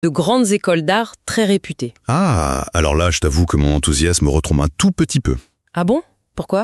de grandes écoles d'art très réputées. Ah, alors là, je t'avoue que mon enthousiasme retombe un tout petit peu. Ah bon? Pourquoi?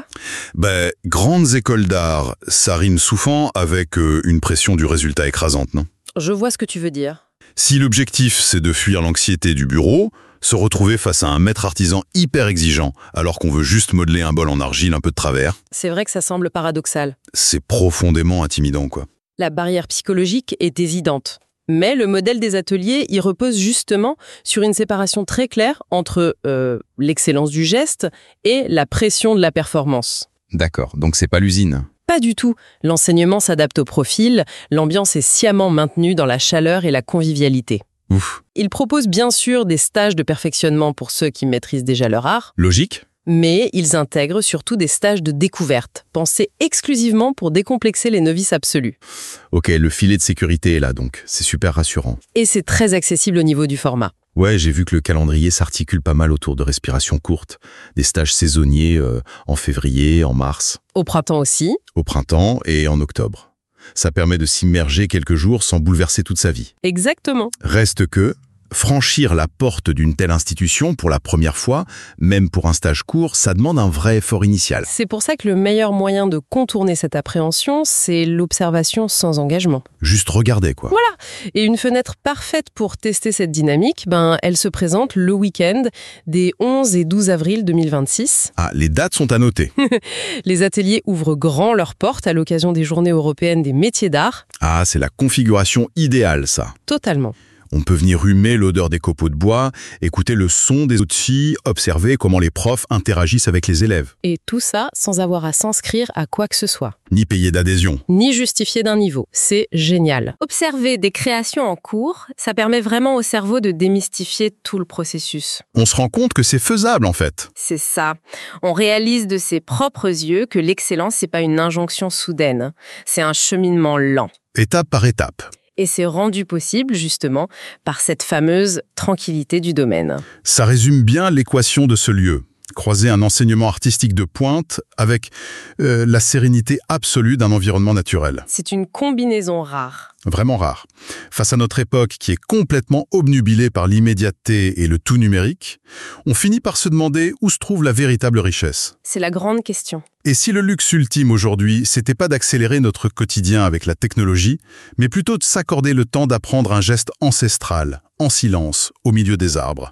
Grandes écoles d'art, ça rime souvent avec une pression du résultat écrasante, non? Je vois ce que tu veux dire. Si l'objectif, c'est de fuir l'anxiété du bureau, se retrouver face à un maître artisan hyper exigeant, alors qu'on veut juste modeler un bol en argile un peu de travers, C'est vrai que ça semble paradoxal. c'est profondément intimidant, quoi. La barrière psychologique est évidente. Mais le modèle des ateliers y repose justement sur une séparation très claire entre l'excellence du geste et la pression de la performance. D'accord, donc c'est pas l'usine. Pas du tout. L'enseignement s'adapte au profil, l'ambiance est sciemment maintenue dans la chaleur et la convivialité. Ouf. Il propose bien sûr des stages de perfectionnement pour ceux qui maîtrisent déjà leur art, Logique? mais ils intègrent surtout des stages de découverte, pensés exclusivement pour décomplexer les novices absolus. Ok, le filet de sécurité est là, donc c'est super rassurant. Et c'est très accessible au niveau du format. Ouais, j'ai vu que le calendrier s'articule pas mal autour de respirations courtes, des stages saisonniers en février, en mars, Au printemps aussi, au printemps et en octobre. Ça permet de s'immerger quelques jours sans bouleverser toute sa vie. exactement. Reste que franchir la porte d'une telle institution pour la première fois, même pour un stage court, ça demande un vrai effort initial. C'est pour ça que le meilleur moyen de contourner cette appréhension, c'est l'observation sans engagement. Juste regarder, quoi. Et une fenêtre parfaite pour tester cette dynamique, elle se présente le week-end des 11 et 12 avril 2026. Ah, les dates sont à noter. Les ateliers ouvrent grand leurs portes à l'occasion des Journées européennes des métiers d'art. Ah, c'est la configuration idéale, ça. Totalement. On peut venir humer l'odeur des copeaux de bois, écouter le son des autres filles, observer comment les profs interagissent avec les élèves. Et tout ça sans avoir à s'inscrire à quoi que ce soit. Ni payer d'adhésion. Ni justifier d'un niveau. C'est génial. Observer des créations en cours, ça permet vraiment au cerveau de démystifier tout le processus. On se rend compte que c'est faisable, en fait. C'est ça. On réalise de ses propres yeux que l'excellence, c'est pas une injonction soudaine. C'est un cheminement lent. Étape par étape. Et c'est rendu possible, justement, par cette fameuse tranquillité du domaine. Ça résume bien l'équation de ce lieu. Croiser un enseignement artistique de pointe avec la sérénité absolue d'un environnement naturel. C'est une combinaison rare. Vraiment rare. Face à notre époque qui est complètement obnubilée par l'immédiateté et le tout numérique, on finit par se demander où se trouve la véritable richesse. C'est la grande question. Et si le luxe ultime aujourd'hui, c'était pas d'accélérer notre quotidien avec la technologie, mais plutôt de s'accorder le temps d'apprendre un geste ancestral, en silence, au milieu des arbres.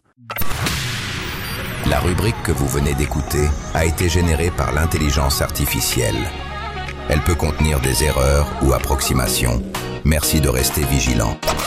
La rubrique que vous venez d'écouter a été générée par l'intelligence artificielle. Elle peut contenir des erreurs ou approximations. Merci de rester vigilant.